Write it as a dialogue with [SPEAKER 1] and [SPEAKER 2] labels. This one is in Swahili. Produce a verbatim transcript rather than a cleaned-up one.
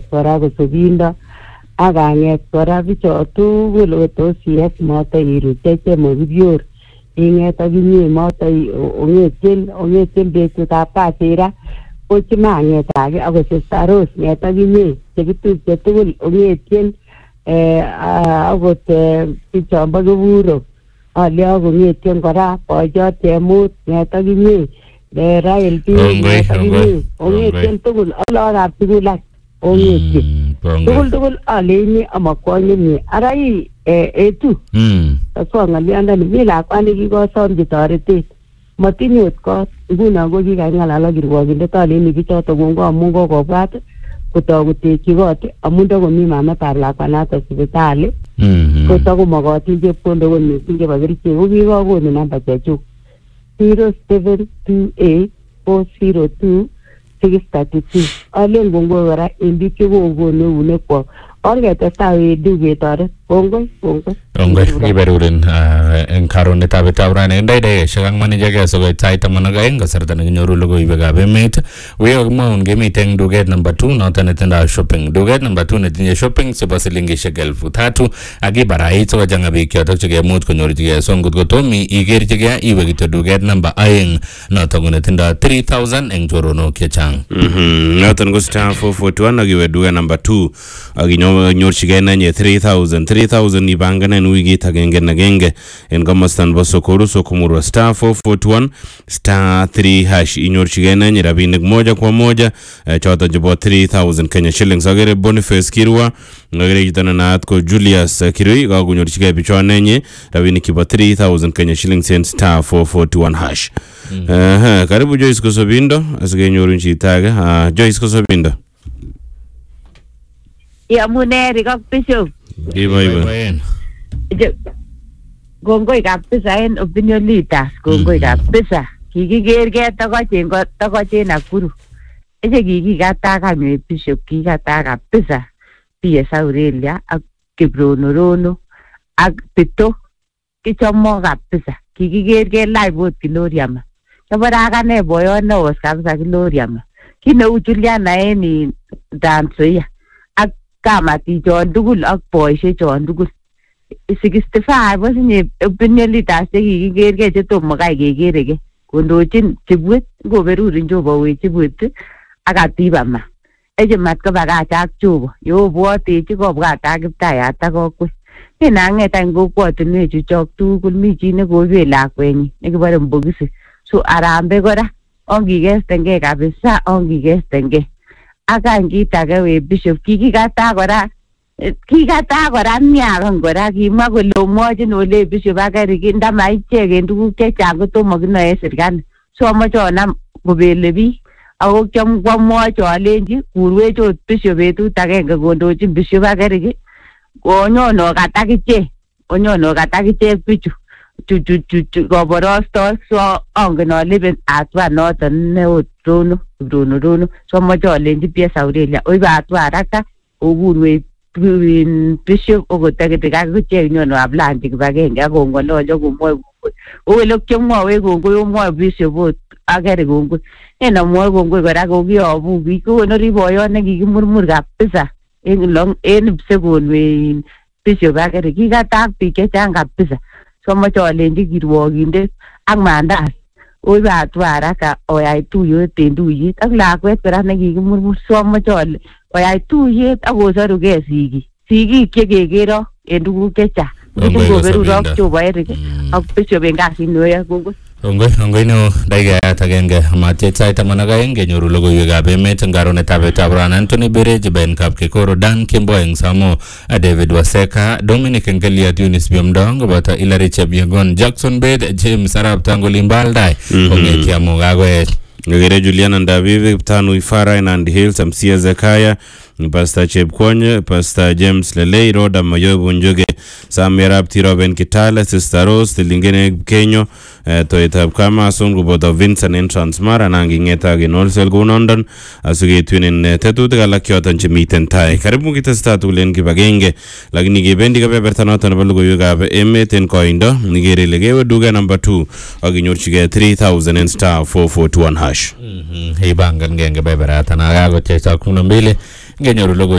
[SPEAKER 1] kora kosobindo ak anget kora bicho tugul otos yes moto irutete mobiyor inget akinye moto ongetel ongetel betutab kasira kochimanget age akosestaros nget akinye chekitupche tugul ongetien eh akot bicho mbakiburo ale akongetien kora bojo temut nget akinye le rail bi nget akinye ongetien tugul alakab tugul ak ongetien tugul tugul aleni amakwanyeni arai etu mm asongaliandani mi lakwani kikosom chetoretet matinye ot kot nguno ko kikang'alal ak kirwokindet aleni bichoto kongo amun kokobwat kotokotekyi kot amun takomi mametab lakwanato sipitali kotakomokotin chepkondok kot mising chebo kerichek ko kikakonu namba chechuk zero seven two eight four zero two six three two alen kongoi kora en biik chekokonu eunekwok ongetestai wedu ketoret kongoi kongoi
[SPEAKER 2] kongoi kiberurin en karonetab betutab rani ndai shakang manijage sokoit sait taman ak aeng kasarta nekinyoru logoiwekab emet wiyokimwaun kemiten duket number two noton netindoi shopping duket number two netinye shopping chebo silingishek elfu tatu ak ibarait sikochang'a biik chotok chekemuch konyorchigei so ngot kotomi ikerchigei iwe kityo duket number aeng noton ko netindoi three thousand eng choronok chechang
[SPEAKER 3] noton ko star four forty-one ak iwe duket number two ak inyorchigei nenye three thousand three thousand ibanganen wikit agenge agenge en komosta nebo Sokoru Sokomurwa star four forty-one star three hash inyorchigei nenye rabinik moja kwa moja choto chebo three thousand Kenya shillings agere Boniface Kirwa agere kitana naat ko Julius Kirui kakonyorchigei bichon nenye rabinik kibo three thousand Kenya shillings en star four forty-one hash eh karibu Joyce Kosobindo asigenyoru chitage Joyce Kosobindo
[SPEAKER 1] ya muneri kak Bishop
[SPEAKER 3] Gibai
[SPEAKER 1] kongoi kabisa en opinion leaders kongoi kabisa kikikergei tokochen tokochen Nakuru eche kikikatakanyo Bishop kikata kabisa P S Aurelia ak Kibronorono ak Pito kichomo kabisa kikikergei live vote Kiloriama tabarakane boyo neos kabisa Kiloriama kineu Juliana en Dansoia ak kamati chon tugul ak boisiek chon tugul sixty-five wasinye opinion leaders chekikikergei chetomo kai kekerege kondochin Chibwet ngoberurin Jobo we Chibwet ak Atibama eche matkobakach ak Jobo yobwotechi kobwat ak Kiptayat ak Kokwe nenang'et any kokwotinwek chuchok tugul mi chi nekobet lakwenyi nekibore Mbogisi so Arambe kora ongikestengei kabisa ongikestengei ak any kit age we Bishop kikikata kora kikata kora miakan kora kimwa kole omwochin ole Bishop Agerik ndama ichek en tuguk chechang kotomo kinoe serikali so amoche onam kobele biik ako kiam kwamwochi alenji kurwech ot Bishop betut agenge kondochin Bishop Agerik konyon okat akichek onyon okat akichek bichu chu koborostos so angen ale atwa noton neot Rono Rono Rono so amoche alenji P S Aurelia oibe atwa haraka okurwech Bishop okoteketik akichek nyon ablanchi kibagenge akong'ololyo komwoe kongoi ole kiamwoe kongoi omwoe Bishop ot Agerik kongoi en amwoe kongoi kora kokiyobu biik kokonori boyot nekikimurmur kabisa en long en psekonwe Bishop Agerik kikatak biik chechang kabisa so amoche alenji kirwokindet ak Mandas oibe atwa haraka oyai tuyet en tuyet ak lakwet kora nekikimurmur so amoche ale oyai tuyet akosorugei sigik sigik chekekero en tuguk chechang ngoberurok Jobo Eric ak Bishop en kasit neoyoe kongoi
[SPEAKER 2] Ongoi, ongoi neo, daigayat agenge, matiet sait taman ak aeng kenyoru logoiwekab emet eng karonetab betutab rani Anthony Bereji Ben Kapkekoro Dan Kimbo eng Samo David Waseka Dominic Ngeliat Eunice Biomdong koboto Hilary Chepyegon Jackson Bed James Arap Tangoli Mbaldai ongetiamu kakoech
[SPEAKER 3] ngere Juliana Ndavivi Tanu Ifara Nandi Hills Amsia Zakaya Pastor Chepkwony Pastor James Lelei Roda Mayobu Njoge Samirab Tiroben Kitale Sister Rose Tilingene Kenyo Toetab Kama Sun kuboto Vincent en Transmara nangi ngeta ginolsel gunondon asugetwinen tetutik alak choton chemiten tai karibu kitesta tulen kibagenge lakini kibendi kebeberta noton nebo logoiwekab emet en koindo nigere legewe duga number two akinyorchige three thousand en star four forty-one hash
[SPEAKER 2] mhm hey bangan genge beberata na gago chesa kuno mbili ngenyoru logo